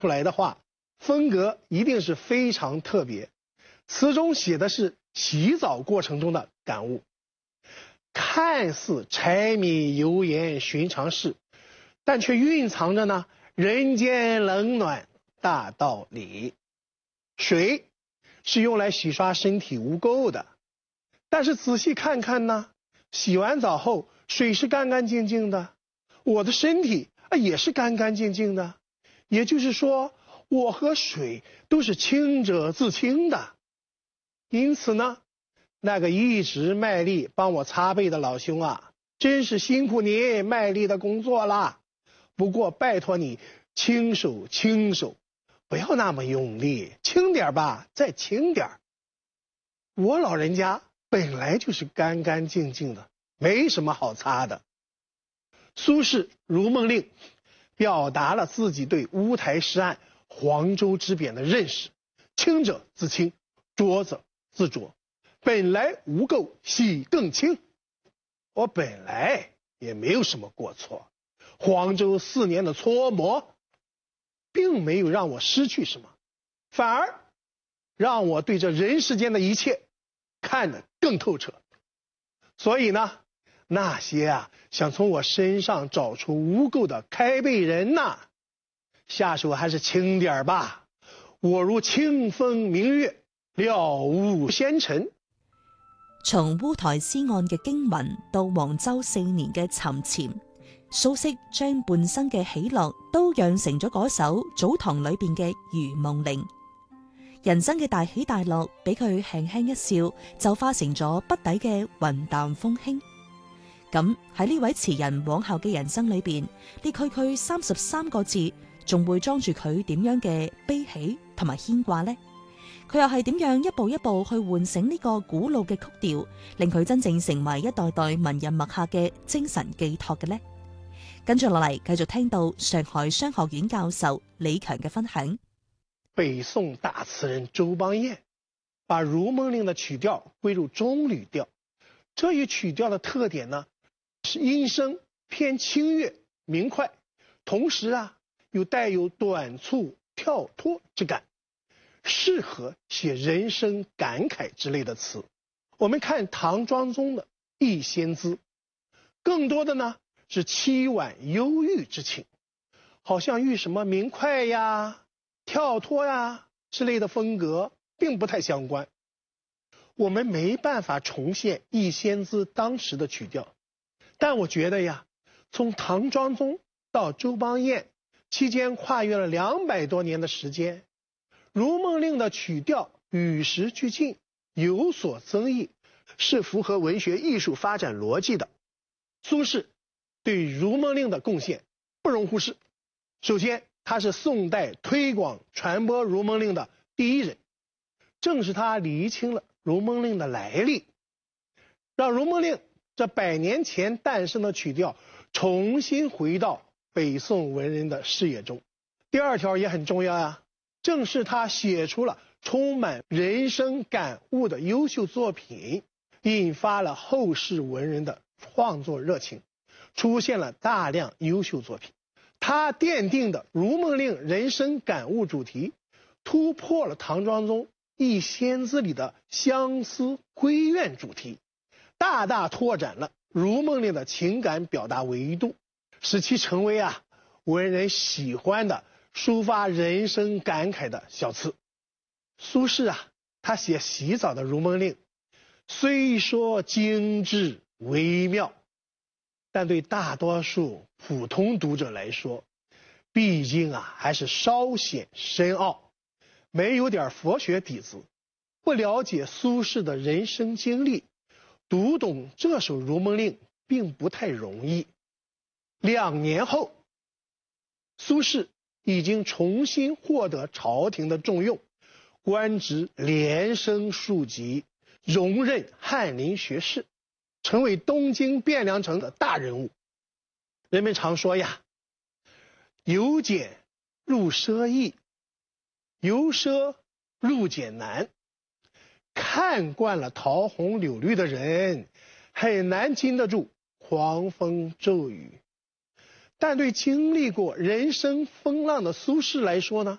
出来的话，风格一定是非常特别。词中写的是洗澡过程中的感悟，看似柴米油盐寻常事，但却蕴藏着呢人间冷暖大道理。水是用来洗刷身体污垢的，但是仔细看看呢，洗完澡后水是干干净净的，我的身体也是干干净净的，也就是说我和水都是清者自清的。因此呢，那个一直卖力帮我擦背的老兄啊，真是辛苦你卖力的工作啦。不过拜托你轻手轻手，不要那么用力，轻点吧，再轻点。我老人家本来就是干干净净的，没什么好擦的。苏轼《如梦令》表达了自己对乌台诗案黄州之贬的认识，清者自清，浊者自浊，本来无垢，洗更清。我本来也没有什么过错，黄州4年的搓磨并没有让我失去什么，反而让我对这人世间的一切看得更透彻。所以呢，那些想从我身上找出污垢的开背人呐，下手还是轻点吧。我如清风明月，了无纤尘。 從烏台詩案嘅驚魂到黃州4年嘅沉潛，蘇軾將半生嘅喜樂都釀成咗嗰首早唐裏邊嘅《如夢令》。人生嘅大喜大樂，俾佢輕輕一笑，就化成咗筆底嘅雲淡風輕。咁喺呢位詞人往後嘅人生裏邊，呢區33個字，仲會裝住佢點樣嘅悲喜同埋牽掛呢？佢又係點樣一步一步去喚醒呢個古老嘅曲調，令佢真正成為一代代文人墨客嘅精神寄託嘅呢？跟住落嚟，繼續聽到上海商學院教授李強嘅分享。 北宋大詞人周邦彥把《如夢令》的曲調歸入中呂調，這一曲調的特點呢，是音聲偏清越明快，同時又帶有短促跳脫之感，適合寫人生感慨之類的詞。我們看唐莊宗的《憶仙姿》，更多的呢是凄婉憂鬱之情，好像與什麼明快跳脫之類的風格並不太相關。我們沒辦法重現《憶仙姿》當時的曲調，但我覺得從唐莊宗到周邦彥期間跨越了200多年的時間，《如夢令》的曲調與時俱進，有所增益，是符合文學藝術發展邏輯的。蘇軾對《如夢令》的貢獻不容忽視。首先，他是宋代推廣傳播《如夢令》的第一人，正是他釐清了《如夢令》的來歷，讓《如夢令》這100年前誕生的曲調重新回到北宋文人的視野中。第二條也很重要正是他寫出了充滿人生感悟的優秀作品，引發了後世文人的創作熱情，出現了大量優秀作品。他奠定的《如夢令》人生感悟主題，突破了唐莊宗《憶仙姿》裡的相思閨怨主題，大大拓展了《如夢令》的情感表達維度，使其成為文人喜歡的抒發人生感慨的小詞。蘇軾他寫洗澡的《如夢令》，雖說精緻微妙，但對大多數普通讀者來說，畢竟還是稍顯深奧，沒有點佛學底子，不了解蘇軾的人生經歷，讀懂這首《如夢令》並不太容易。2年後，蘇軾已經重新獲得朝廷的重用，官職連升數級，榮任翰林學士，成為東京汴梁城的大人物。人們常說由儉入奢易，由奢入儉難。看慣了桃紅柳綠的人，很難經得住狂風驟雨。 但对经历过人生风浪的苏轼来说呢，